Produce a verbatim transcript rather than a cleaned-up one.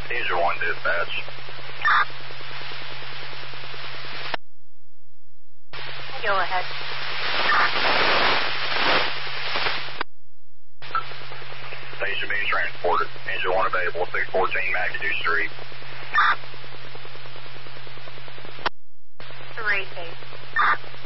Angel one dispatch. Go ahead. Patient being transported. Angel one available, six fourteen McAdoo Street. Three, case.